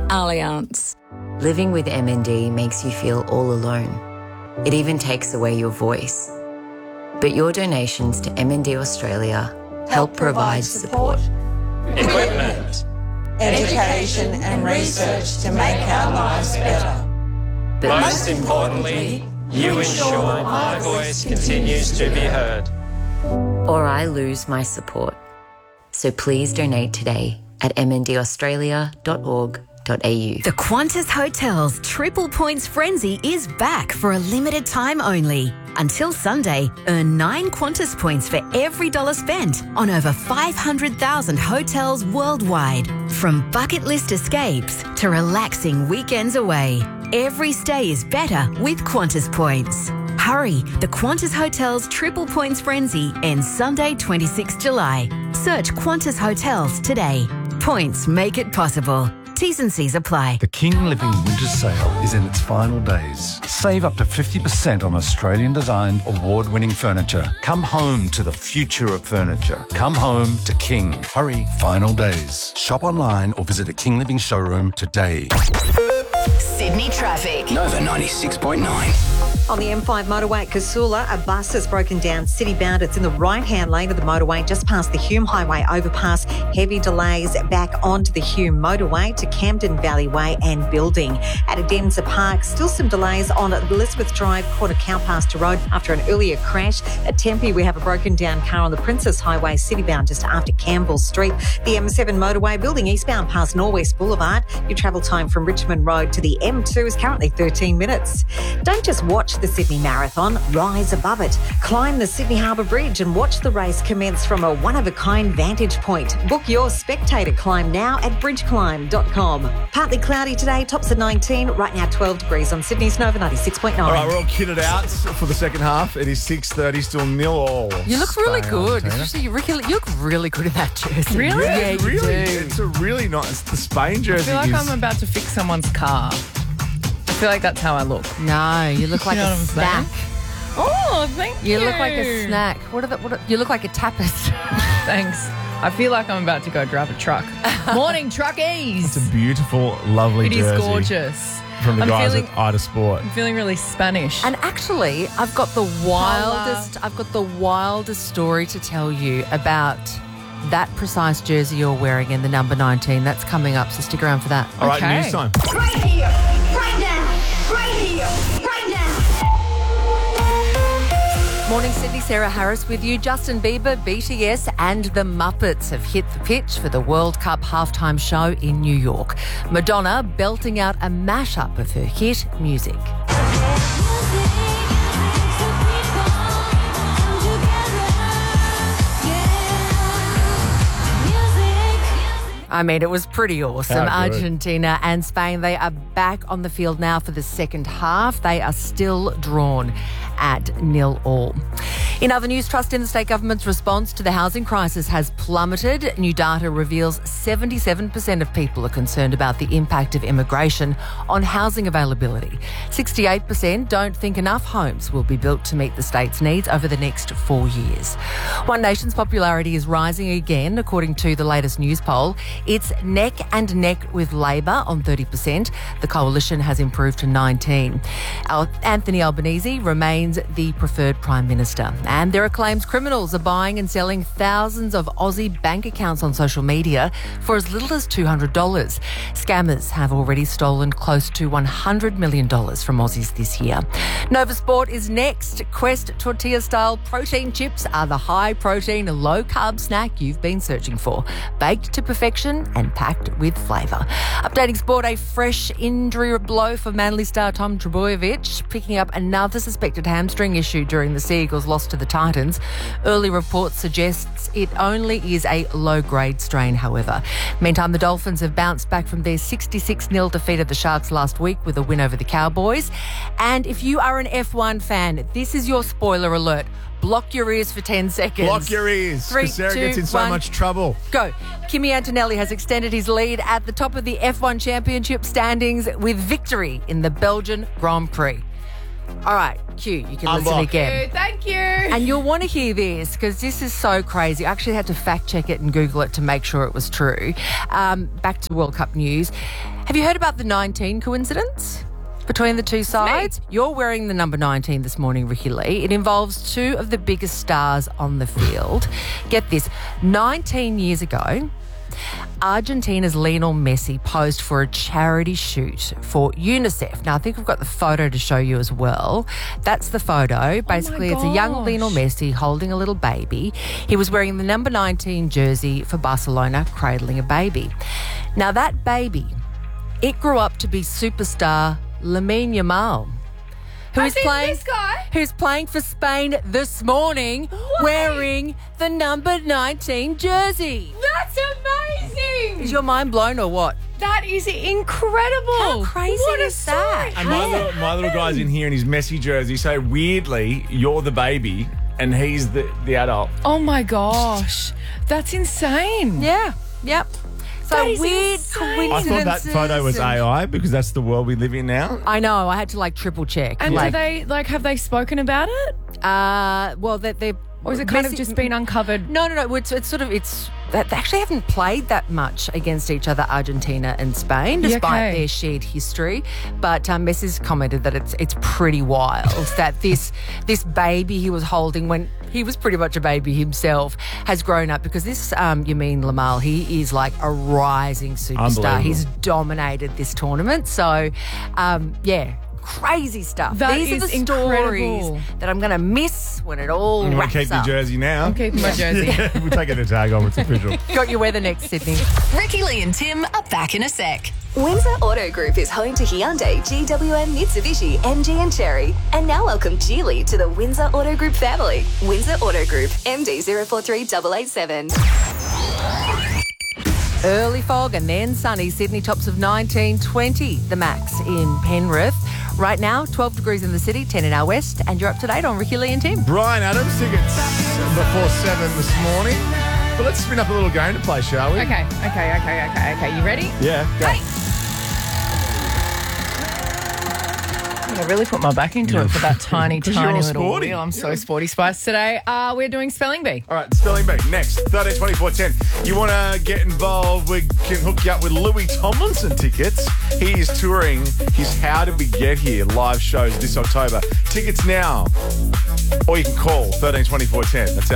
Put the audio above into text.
Allianz. Living with MND makes you feel all alone. It even takes away your voice. But your donations to MND Australia help provide support, equipment, education and research to make our lives better. but Most importantly, you ensure my voice continues to be heard. or I lose my support. So please donate today at mndaustralia.org.au. The Qantas Hotels Triple Points Frenzy is back for a limited time only. Until Sunday, earn 9 Qantas points for every dollar spent on over 500,000 hotels worldwide. From bucket list escapes to relaxing weekends away, every stay is better with Qantas points. Hurry, the Qantas Hotels Triple Points Frenzy ends Sunday 26 July. Search Qantas Hotels today. Points make it possible. T's and C's apply. The King Living Winter Sale is in its final days. Save up to 50% on Australian-designed, award-winning furniture. Come home to the future of furniture. Come home to King. Hurry, final days. Shop online or visit a King Living showroom today. Sydney traffic. Nova 96.9. On the M5 motorway at Casula, a bus has broken down city-bound. It's in the right-hand lane of the motorway, just past the Hume Highway overpass. Heavy delays back onto the Hume motorway to Camden Valley Way and Building. At Adenza Park, still some delays on Elizabeth Drive, corner Cowpasture Road after an earlier crash. At Tempe, we have a broken down car on the Princess Highway, city-bound just after Campbell Street. The M7 motorway, building eastbound past Norwest Boulevard. Your travel time from Richmond Road to the M2 is currently 13 minutes. Don't just watch the Sydney Marathon, rise above it. Climb the Sydney Harbour Bridge and watch the race commence from a one-of-a-kind vantage point. Book your spectator climb now at bridgeclimb.com. Partly cloudy today, tops at 19, right now 12 degrees on Sydney's Nova 96.9. All right, we're all kitted out for the second half. It is 6:30, still 0-all. You look really Stay on, good. Tina. Especially you look really good in that jersey. Really? Yeah, you Really? do. It's a really nice. The Spain I jersey feel like is... I'm about to fix someone's car. I feel like that's how I look. No, you look like You know a what I'm snack. saying? Oh, thank you. You look like a snack. You look like a tapas. Thanks. I feel like I'm about to go drive a truck. Morning, truckies. It's a beautiful, lovely It is jersey. gorgeous. From the I'm guys feeling- at Ida Sport. I'm feeling really Spanish. And actually, I've got the wildest story to tell you about that precise jersey you're wearing in the number 19. That's coming up, so stick around for that. All right, Okay. news time. Right here, right now, right here, right now. Morning, Sydney. Sarah Harris with you. Justin Bieber, BTS and the Muppets have hit the pitch for the World Cup halftime show in New York. Madonna belting out a mashup of her hit music. I mean, it was pretty awesome. How good. Argentina and Spain, they are back on the field now for the second half. They are still drawn at 0-all. In other news, trust in the state government's response to the housing crisis has plummeted. New data reveals 77% of people are concerned about the impact of immigration on housing availability. 68% don't think enough homes will be built to meet the state's needs over the next 4 years. One Nation's popularity is rising again, according to the latest news poll. It's neck and neck with Labor on 30%. The coalition has improved to 19%. Anthony Albanese remains the preferred Prime Minister. And there are claims criminals are buying and selling thousands of Aussie bank accounts on social media for as little as $200. Scammers have already stolen close to $100 million from Aussies this year. Nova Sport is next. Quest tortilla-style protein chips are the high-protein, low-carb snack you've been searching for. Baked to perfection and packed with flavour. Updating sport, a fresh injury blow for Manly star Tom Trbojevic, picking up another suspected hamstring issue during the Sea Eagles' loss to the Titans. Early reports suggests it only is a low-grade strain, however. Meantime, the Dolphins have bounced back from their 66-0 defeat of the Sharks last week with a win over the Cowboys. And if you are an F1 fan, this is your spoiler alert. Block your ears for 10 seconds. Block your ears, 3, because Sarah 2, gets in so 1. much trouble. Go. Kimi Antonelli has extended his lead at the top of the F1 Championship standings with victory in the Belgian Grand Prix. All right, Q, you can listen Unblock. again. Thank you. And you'll want to hear this because this is so crazy. I actually had to fact check it and Google it to make sure it was true. Back to World Cup news. Have you heard about the 19 coincidence between the two sides? You're wearing the number 19 this morning, Ricky Lee. It involves two of the biggest stars on the field. Get this, 19 years ago, Argentina's Lionel Messi posed for a charity shoot for UNICEF. Now, I think we've got the photo to show you as well. That's the photo. Basically, it's a young Lionel Messi holding a little baby. He was wearing the number 19 jersey for Barcelona, cradling a baby. Now, that baby, it grew up to be superstar Lamine Yamal, who's playing for Spain this morning wearing the number 19 jersey. That's amazing. Is your mind blown or what? That is incredible. How crazy is that? And my little guy's in here in his Messi jersey. So weirdly, you're the baby and he's the adult. Oh my gosh. That's insane. Yeah. Yep. So That is weird insane. I thought that photo was and- AI because that's the world we live in now. I know. I had to triple check. And do they have they spoken about it? Well, they're. Or is it kind of just been uncovered? No. It's they actually haven't played that much against each other, Argentina and Spain, despite their shared history. But Messi's commented that it's pretty wild that this baby he was holding when he was pretty much a baby himself has grown up, because this Lamine Yamal, he is like a rising superstar. He's dominated this tournament. So, crazy stuff. These are the stories that I'm going to miss when it all I'm going wraps to keep up. your jersey now. I'm keeping my jersey. We're taking the tag off. It's official. Got your weather next, Sydney. Ricky Lee and Tim are back in a sec. Windsor Auto Group is home to Hyundai, GWM, Mitsubishi, MG and Cherry. And now welcome Geely to the Windsor Auto Group family. Windsor Auto Group, MD 043887. Early fog and then sunny. Sydney tops of 19, 20 the max in Penrith. Right now, 12 degrees in the city, 10 in our west. And you're up to date on Ricky Lee and Tim. Brian Adams, tickets before 7 this morning. But let's spin up a little game to play, shall we? Okay. You ready? Yeah, go. Hey. I really put my back into it for that tiny you're all little sporty. wheel. I'm so sporty spice today. We're doing Spelling Bee. All right, Spelling Bee. Next, 13 24 10. You want to get involved? We can hook you up with Louis Tomlinson tickets. He is touring his How Did We Get Here live shows this October. Tickets now. Or you can call 13 24 10. That's our